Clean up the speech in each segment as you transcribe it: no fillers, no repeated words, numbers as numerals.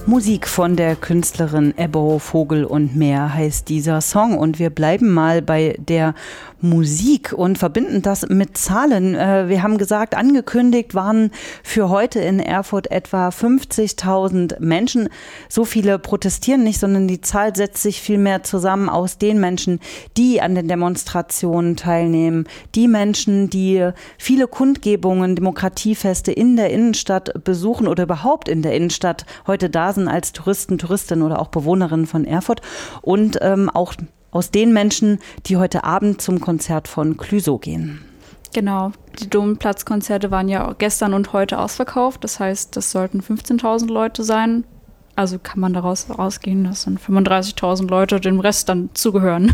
Musik von der Künstlerin Ebbo Vogel und mehr heißt dieser Song. Und wir bleiben mal bei der Musik und verbinden das mit Zahlen. Wir haben gesagt, angekündigt waren für heute in Erfurt etwa 50.000 Menschen. So viele protestieren nicht, sondern die Zahl setzt sich vielmehr zusammen aus den Menschen, die an den Demonstrationen teilnehmen. Die Menschen, die viele Kundgebungen, Demokratiefeste in der Innenstadt besuchen oder überhaupt in der Innenstadt heute da sind als Touristen, Touristinnen oder auch Bewohnerinnen von Erfurt. Und auch aus den Menschen, die heute Abend zum Konzert von Clouseau gehen. Genau, die Domplatzkonzerte waren ja gestern und heute ausverkauft. Das heißt, das sollten 15.000 Leute sein. Also kann man daraus ausgehen, dass dann 35.000 Leute dem Rest dann zugehören.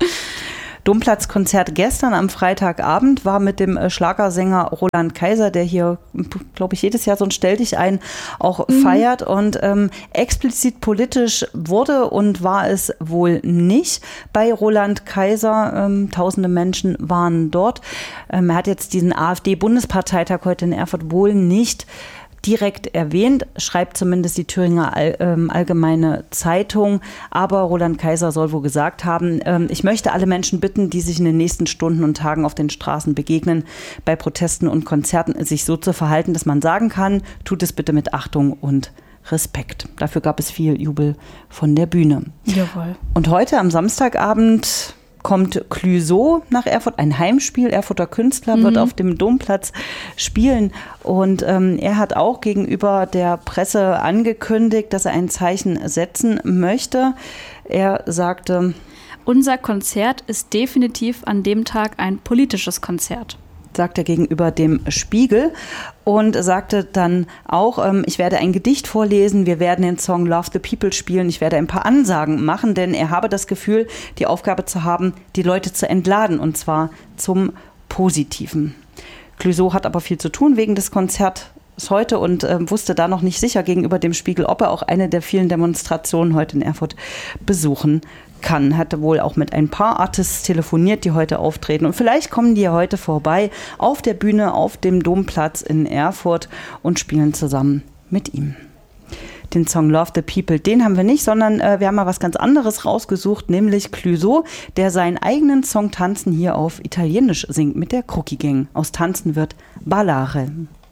Domplatzkonzert gestern am Freitagabend war mit dem Schlagersänger Roland Kaiser, der hier, glaube ich, jedes Jahr so ein Stell dich ein auch feiert. Und explizit politisch wurde und war es wohl nicht bei Roland Kaiser. Tausende Menschen waren dort. Er hat jetzt diesen AfD-Bundesparteitag heute in Erfurt wohl nicht direkt erwähnt, schreibt zumindest die Thüringer Allgemeine Zeitung. Aber Roland Kaiser soll wohl gesagt haben, ich möchte alle Menschen bitten, die sich in den nächsten Stunden und Tagen auf den Straßen begegnen, bei Protesten und Konzerten sich so zu verhalten, dass man sagen kann, tut es bitte mit Achtung und Respekt. Dafür gab es viel Jubel von der Bühne. Jawohl. Und heute am Samstagabend kommt Clouseau nach Erfurt, ein Heimspiel. Erfurter Künstler wird auf dem Domplatz spielen. Und er hat auch gegenüber der Presse angekündigt, dass er ein Zeichen setzen möchte. Er sagte: Unser Konzert ist definitiv an dem Tag ein politisches Konzert, sagt er gegenüber dem Spiegel und sagte dann auch, ich werde ein Gedicht vorlesen, wir werden den Song Love the People spielen, ich werde ein paar Ansagen machen, denn er habe das Gefühl, die Aufgabe zu haben, die Leute zu entladen und zwar zum Positiven. Clouseau hat aber viel zu tun wegen des Konzerts heute und wusste da noch nicht sicher gegenüber dem Spiegel, ob er auch eine der vielen Demonstrationen heute in Erfurt besuchen kann. Hatte wohl auch mit ein paar Artists telefoniert, die heute auftreten. Und vielleicht kommen die ja heute vorbei auf der Bühne auf dem Domplatz in Erfurt und spielen zusammen mit ihm. Den Song Love the People, den haben wir nicht, sondern wir haben mal was ganz anderes rausgesucht, nämlich Clouseau, der seinen eigenen Song Tanzen hier auf Italienisch singt mit der Crookie Gang. Aus Tanzen wird Ballare.